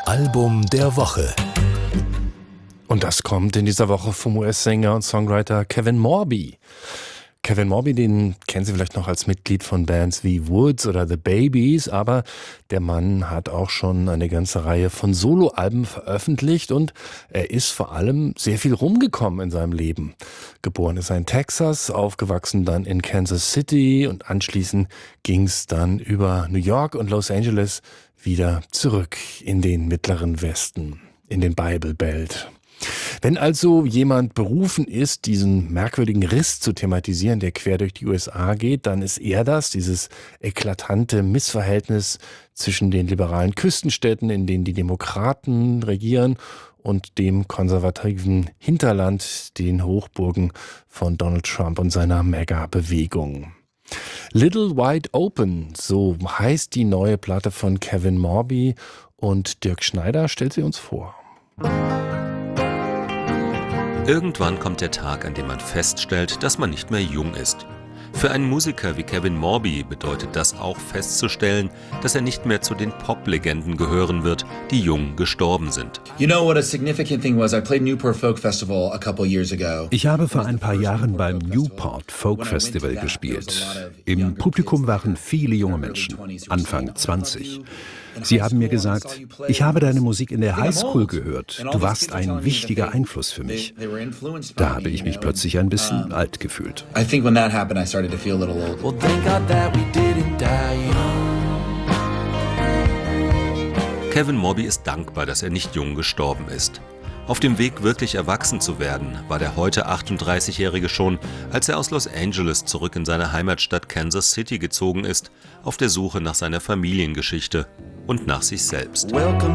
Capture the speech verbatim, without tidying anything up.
Album der Woche. Und das kommt in dieser Woche vom U S-Sänger und Songwriter Kevin Morby. Kevin Morby, den kennen Sie vielleicht noch als Mitglied von Bands wie Woods oder The Babies, aber der Mann hat auch schon eine ganze Reihe von Soloalben veröffentlicht und er ist vor allem sehr viel rumgekommen in seinem Leben. Geboren ist er in Texas, aufgewachsen dann in Kansas City und anschließend ging es dann über New York und Los Angeles wieder zurück in den mittleren Westen, in den Bible Belt. Wenn also jemand berufen ist, diesen merkwürdigen Riss zu thematisieren, der quer durch die U S A geht, dann ist er das, dieses eklatante Missverhältnis zwischen den liberalen Küstenstädten, in denen die Demokraten regieren, und dem konservativen Hinterland, den Hochburgen von Donald Trump und seiner MAGA-Bewegung. Little Wide Open, so heißt die neue Platte von Kevin Morby, und Dirk Schneider stellt sie uns vor. Irgendwann kommt der Tag, an dem man feststellt, dass man nicht mehr jung ist. Für einen Musiker wie Kevin Morby bedeutet das auch festzustellen, dass er nicht mehr zu den Pop-Legenden gehören wird, die jung gestorben sind. You know what a significant thing was? I played Newport Folk Festival a couple years ago. Ich habe vor ein paar Jahren beim Newport Folk Festival gespielt. Im Publikum waren viele junge Menschen, Anfang zwanzig. Sie haben mir gesagt, ich habe deine Musik in der Highschool gehört. Du warst ein wichtiger Einfluss für mich. Da habe ich mich plötzlich ein bisschen alt gefühlt. I think when that happened, I started to feel a little old. Well, thank God that we didn't die young. Kevin Morby ist dankbar, dass er nicht jung gestorben ist. Auf dem Weg, wirklich erwachsen zu werden, war der heute achtunddreißigjährige schon, als er aus Los Angeles zurück in seine Heimatstadt Kansas City gezogen ist, auf der Suche nach seiner Familiengeschichte und nach sich selbst. Welcome